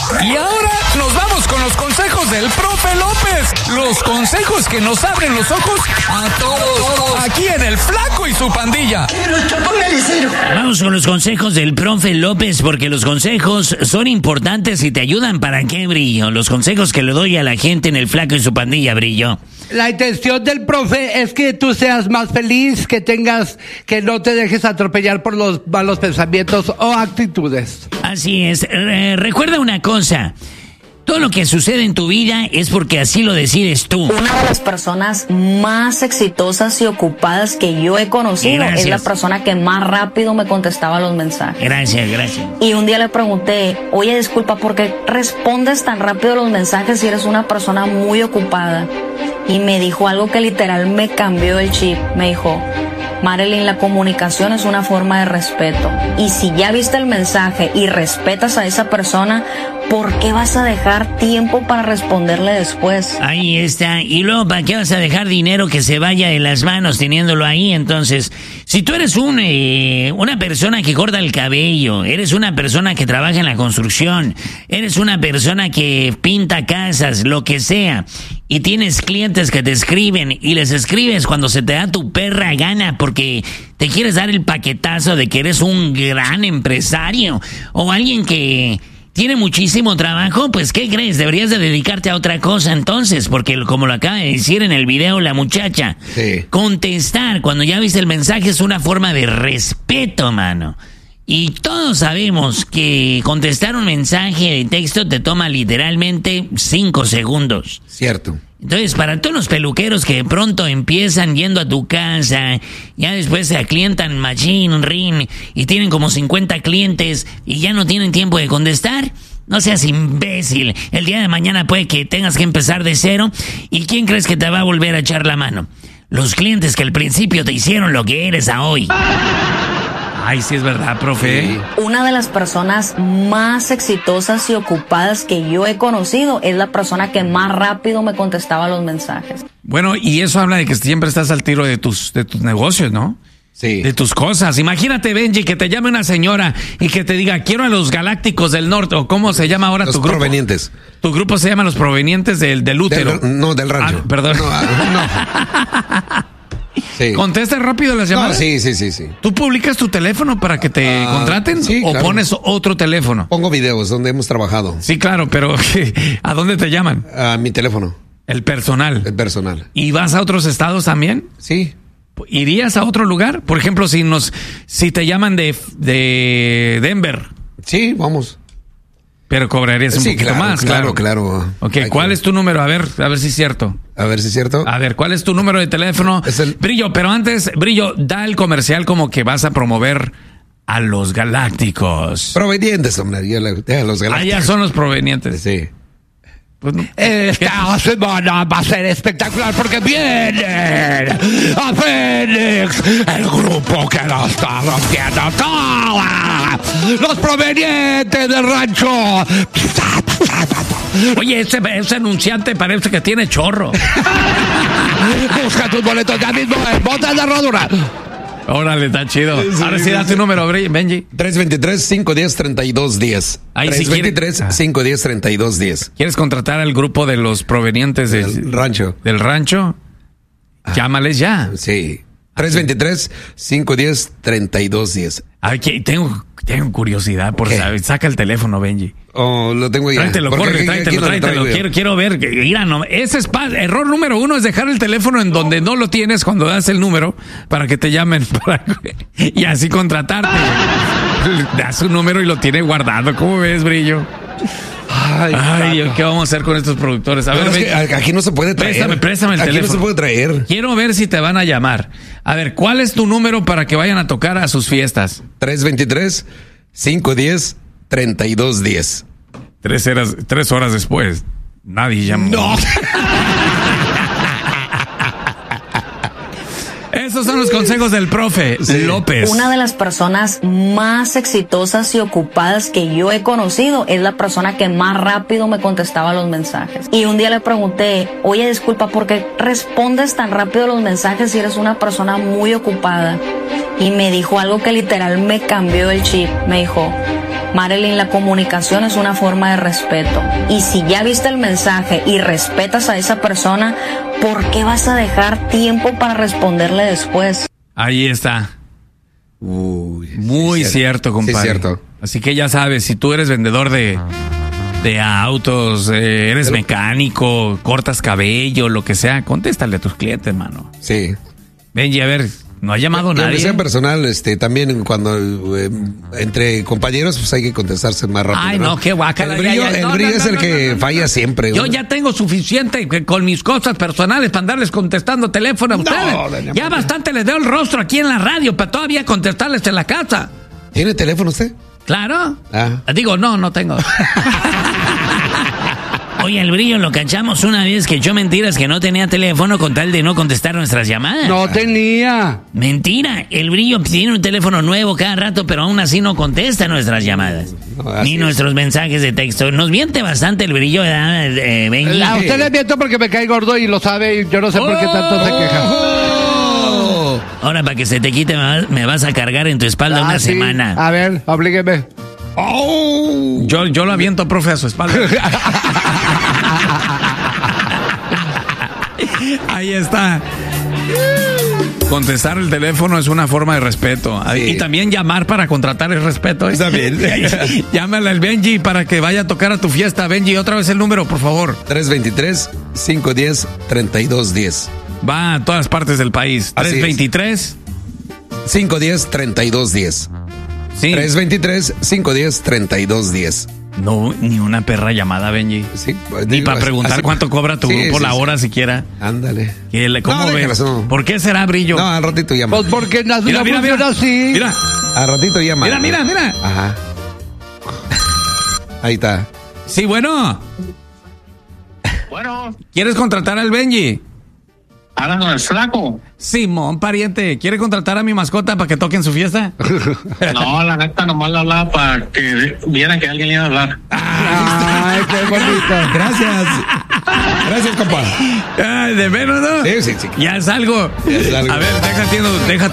Y ahora nos vamos con los consejos del profe López. Los consejos que nos abren los ojos a todos. Aquí en El Flaco y su pandilla. Vamos con los consejos del profe López, porque los consejos son importantes y te ayudan. ¿Para qué, Brillo? Los consejos que le doy a la gente en El Flaco y su pandilla, Brillo. La intención del profe es que tú seas más feliz, que no te dejes atropellar por los malos pensamientos o actitudes. Así es. Recuerda una cosa. Todo lo que sucede en tu vida es porque así lo decides tú. Una de las personas más exitosas y ocupadas que yo he conocido es la persona que más rápido me contestaba los mensajes. Gracias. Y un día le pregunté, oye, disculpa, ¿por qué respondes tan rápido los mensajes si eres una persona muy ocupada? Y me dijo algo que literal me cambió el chip. Me dijo, Marilyn, la comunicación es una forma de respeto. Y si ya viste el mensaje y respetas a esa persona, ¿por qué vas a dejar tiempo para responderle después? Ahí está. Y luego, ¿para qué vas a dejar dinero que se vaya de las manos teniéndolo ahí? Entonces, si tú eres una persona que corta el cabello, eres una persona que trabaja en la construcción, eres una persona que pinta casas, lo que sea, y tienes clientes que te escriben y les escribes cuando se te da tu perra gana porque te quieres dar el paquetazo de que eres un gran empresario o alguien que tiene muchísimo trabajo, pues ¿qué crees? Deberías de dedicarte a otra cosa entonces, porque como lo acaba de decir en el video la muchacha, sí, contestar cuando ya viste el mensaje es una forma de respeto, mano. Y todos sabemos que contestar un mensaje de texto te toma literalmente 5 segundos. Cierto. Entonces, para todos los peluqueros que de pronto empiezan yendo a tu casa, ya después se aclientan machín, rin, y tienen como 50 clientes y ya no tienen tiempo de contestar, no seas imbécil. El día de mañana puede que tengas que empezar de cero. ¿Y quién crees que te va a volver a echar la mano? Los clientes que al principio te hicieron lo que eres a hoy. Ay, sí es verdad, profe. Sí. Una de las personas más exitosas y ocupadas que yo he conocido es la persona que más rápido me contestaba los mensajes. Bueno, y eso habla de que siempre estás al tiro de tus negocios, ¿no? Sí. De tus cosas. Imagínate, Benji, que te llame una señora y que te diga, quiero a los Galácticos del Norte, o ¿cómo se llama ahora tu grupo? Los Provenientes. Tu grupo se llama Los Provenientes del Útero. Del rancho. Perdón. No. Sí. ¿Contestas rápido las llamadas? No, sí. ¿Tú publicas tu teléfono para que te contraten? Sí, ¿O claro, pones otro teléfono? Pongo videos donde hemos trabajado. Sí, claro, pero ¿a dónde te llaman? A mi teléfono. El personal. ¿Y vas a otros estados también? Sí. ¿Irías a otro lugar? Por ejemplo, si te llaman de Denver. Sí, vamos. Pero cobrarías un poquito más, claro. Ok, ¿cuál es tu número? A ver si es cierto. A ver, ¿cuál es tu número de teléfono? Brillo, pero antes, Brillo, da el comercial como que vas a promover a los Galácticos. Provenientes, hombre, a los Galácticos. Ya son los provenientes. Sí. Pues no. Esta semana va a ser espectacular porque viene a Phoenix, el grupo que lo está rompiendo toda. Los Provenientes del rancho. Oye, ese anunciante parece que tiene chorro. Busca tus boletos ya mismo en Botas de Rodura. Órale, está chido. Sí, ahora sí, da tu número, Benji. 323-510-3210. 323-510-3210. ¿Quieres contratar al grupo de los provenientes del rancho? ¿Del rancho? Llámales ya. Sí. 323-510-3210. Aquí tengo curiosidad por saber. Saca el teléfono, Benji. Oh, lo tengo ya. Tráetelo. Quiero ver. Mira, no, ese es error número 1 es dejar el teléfono en donde no lo tienes cuando das el número para que te llamen y así contratarte. Das un número y lo tiene guardado. ¿Cómo ves, Brillo? Ay, ¿qué vamos a hacer con estos productores? A ver, es que aquí no se puede traer. Préstame el teléfono. Aquí no se puede traer. Quiero ver si te van a llamar. A ver, ¿cuál es tu número para que vayan a tocar a sus fiestas? 323-510-3210. 3 horas después, nadie llamó. No. Esos son los consejos del profe López. Una de las personas más exitosas y ocupadas que yo he conocido es la persona que más rápido me contestaba los mensajes. Y un día le pregunté, oye, disculpa, ¿por qué respondes tan rápido los mensajes si eres una persona muy ocupada? Y me dijo algo que literal me cambió el chip. Me dijo, Marilyn, la comunicación es una forma de respeto. Y si ya viste el mensaje y respetas a esa persona, ¿por qué vas a dejar tiempo para responderle después? Ahí está. Uy, Muy cierto, compadre. Sí, cierto. Así que ya sabes, si tú eres vendedor de autos, eres mecánico, cortas cabello, lo que sea, contéstale a tus clientes, mano. Sí. Benji, a ver, no ha llamado nadie. Que sea personal, también cuando entre compañeros, pues hay que contestarse más rápido. Ay, no, qué guacala. El brillo es el que falla siempre. Yo ya tengo suficiente con mis cosas personales para andarles contestando teléfono a ustedes. Ya bastante les veo el rostro aquí en la radio para todavía contestarles en la casa. ¿Tiene teléfono usted? Claro. Ah. Digo, no tengo. Oye, el brillo lo cachamos una vez que echó mentiras que no tenía teléfono con tal de no contestar nuestras llamadas. No tenía. Mentira, el brillo tiene un teléfono nuevo cada rato, pero aún así no contesta nuestras llamadas. Ni nuestros mensajes de texto. Nos miente bastante el brillo, ¿verdad, Benji? A usted le miento porque me cae gordo y lo sabe y yo no sé por qué tanto se queja. Ahora, para que se te quite, me vas a cargar en tu espalda una sí. semana. A ver, oblígueme. Yo lo aviento, profe, a su espalda. Ahí está. Contestar el teléfono es una forma de respeto. Sí. Y también llamar para contratar el respeto. También. Llámale al Benji para que vaya a tocar a tu fiesta. Benji, otra vez el número, por favor. 323-510-3210. Va a todas partes del país. 323-510-3210. Sí. 323-510-3210. No, ni una perra llamada, Benji. Sí, ni para preguntar cuánto cobra tu grupo la hora siquiera. Ándale. ¿Cómo ves? ¿Por qué será, brillo? No, al ratito llama. Pues porque mira, así. Mira. Al ratito llama. Mira. Ajá. Ahí está. Sí, bueno. Bueno. ¿Quieres contratar al Benji? ¿Hablas con el flaco? Simón, pariente, ¿quiere contratar a mi mascota para que toque en su fiesta? No, la neta nomás le hablaba para que vieran que alguien le iba a hablar. Ay, qué bonito. Gracias, compa. Ay, de menos, ¿no? Sí. Ya es algo. A ver, deja